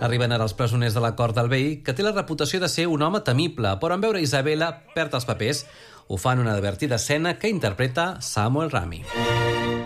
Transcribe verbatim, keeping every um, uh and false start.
Arriben ara els presoners de la cort del vell, que té la reputació de ser un home temible, però en veure Isabela perd els papers. Ho fa en una divertida escena que interpreta Samuel Rami.